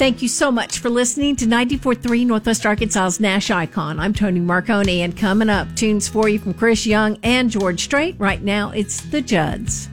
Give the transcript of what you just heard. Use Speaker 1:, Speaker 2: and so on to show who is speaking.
Speaker 1: Thank you so much for listening to 94.3 Northwest Arkansas's Nash Icon. I'm Tony Marconi, and coming up, tunes for you from Chris Young and George Strait. Right now, it's the Judds.